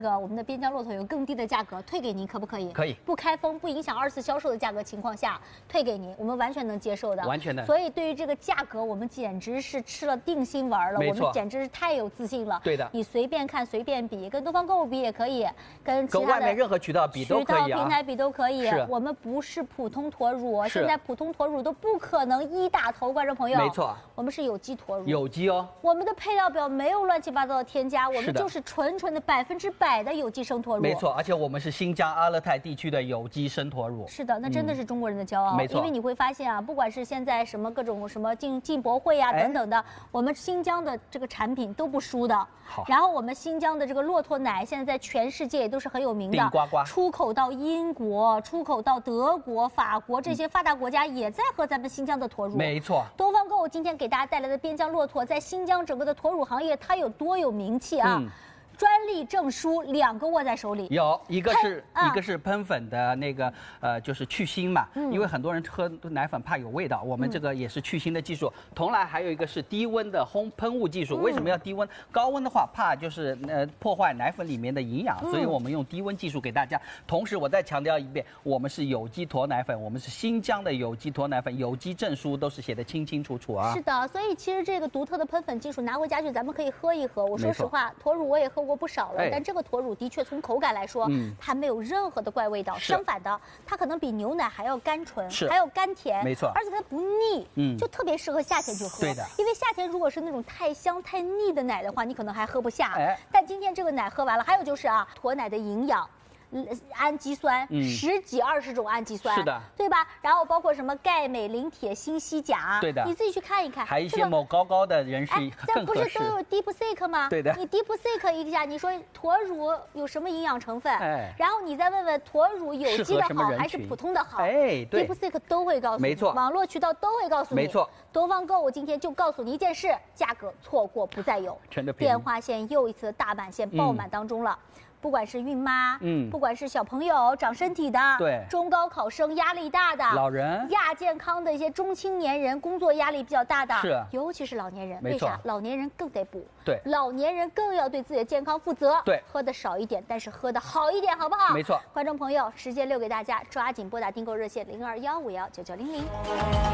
我们的边疆骆驼有更低的价格退给您，可不可以？ 可以， 不开封不影响24销售的价格情况下退给您，我们完全能接受的， 完全的。 所以对于这个价格，我们简直是吃了定心丸了，我们简直是太有自信了。 对的， 你随便看随便比，跟东方购物比也可以，跟外面任何渠道比都可以平台比都可以。 是， 我们不是普通驼乳，现在普通驼乳都不可能一打头，观众朋友。 没错， 我们是有机驼乳， 有机哦。 我们的配料表没有乱七八糟的添加，我们就是纯的100%的有机生驼乳。 没错，而且我们是新疆阿勒泰地区的有机生驼乳。 是的，那真的是中国人的骄傲。 没错， 因为你会发现啊，不管是现在什么各种什么进博会啊等等的，我们新疆的这个产品都不输的。 好， 然后我们新疆的这个骆驼奶现在在全世界也都是很有名的， 顶呱呱， 出口到英国、出口到德国、法国这些发达国家也在喝咱们新疆的驼乳。 没错， 东方购物今天给大家带来的边疆骆驼，在新疆整个的驼乳行业它有多有名气啊！专利证书2个握在手里， 有一个是喷粉的那个就是去腥嘛，因为很多人喝奶粉怕有味道，我们这个也是去腥的技术。同来还有一个是低温的喷雾技术，为什么要低温？高温的话怕就是破坏奶粉里面的营养，所以我们用低温技术给大家。同时我再强调一遍，我们是有机驼奶粉，我们是新疆的有机驼奶粉，有机证书都是写得清清楚楚啊。 是的，所以其实这个独特的喷粉技术拿回家去咱们可以喝一喝。我说实话，驼乳我也喝过不少了，但这个驼乳的确从口感来说，它没有任何的怪味道，相反的，它可能比牛奶还要甘醇，还要甘甜， 没错， 而且它不腻，就特别适合夏天去喝。 对的， 因为夏天如果是那种太香太腻的奶的话，你可能还喝不下。但今天这个奶喝完了，还有就是啊，驼奶的营养。氨基酸10几20种氨基酸， 是的， 对吧？然后包括什么钙、镁、磷、铁、锌、硒、钾， 对的， 你自己去看一看。 还有一些某高的人士更合适。 这不是都有 DeepSeek 吗？ 对的， 你 DeepSeek 一下，你说驼乳有什么营养成分？然后你再问问驼乳有机的好还是普通的好？ 对 ，DeepSeek 都会告诉你， 没错， 网络渠道都会告诉你， 没错。 东方购物今天就告诉你一件事：价格错过不再有， 真的便宜。 电话线又一次的大满线爆满当中了。不管是孕妈，不管是小朋友长身体的， 对， 中高考生压力大的， 老人亚健康的一些中青年人，工作压力比较大的， 是， 尤其是老年人。 为啥？老年人更得补， 对， 老年人更要对自己的健康负责， 对， 喝的少一点，但是喝的好一点，好不好？ 没错。 观众朋友，时间留给大家，抓紧拨打订购热线0215199900。